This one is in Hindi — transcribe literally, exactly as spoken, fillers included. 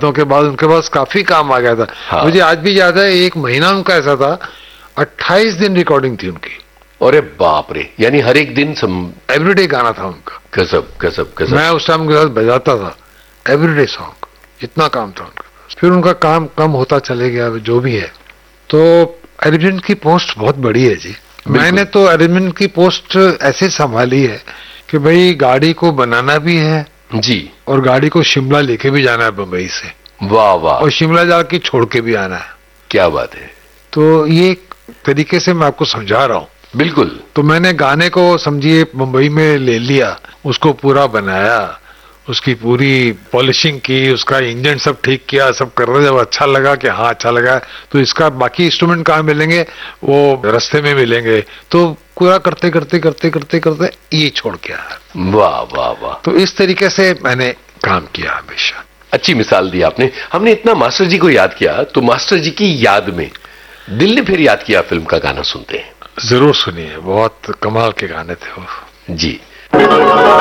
तो के बाद उनके पास काफी काम आ गया था। हाँ। मुझे आज भी याद है, एक महीना उनका ऐसा था, अट्ठाईस दिन रिकॉर्डिंग थी उनकी। अरे बाप रे, यानी हर एक दिन सम... एवरीडे गाना था उनका। गजब गजब गजब। मैं उस टाइम उनके साथ बजाता था, एवरीडे सॉन्ग, इतना काम था उनका। फिर उनका काम कम होता चले गया, जो भी है। तो अरेंजमेंट की पोस्ट बहुत बड़ी है जी। मैंने तो अरेंजमेंट की पोस्ट ऐसे संभाली है कि भाई गाड़ी को बनाना भी है जी, और गाड़ी को शिमला लेके भी जाना है बंबई से। वाह वाह। और शिमला जाके छोड़ के भी आना है। क्या बात है। तो ये तरीके से मैं आपको समझा रहा हूँ। बिल्कुल। तो मैंने गाने को समझिए मुंबई में ले लिया, उसको पूरा बनाया, उसकी पूरी पॉलिशिंग की, उसका इंजन सब ठीक किया, सब कर रहे। जब अच्छा लगा कि हाँ अच्छा लगा, तो इसका बाकी इंस्ट्रूमेंट कहाँ मिलेंगे, वो रास्ते में मिलेंगे। तो पूरा करते करते करते करते करते ये छोड़ के आया। वाह वाह वाह। तो इस तरीके से मैंने काम किया हमेशा। अच्छी मिसाल दी आपने। हमने इतना मास्टर जी को याद किया, तो मास्टर जी की याद में दिल ने फिर याद किया फिल्म का गाना सुनते हैं। जरूर सुनिए, बहुत कमाल के गाने थे वो। जी।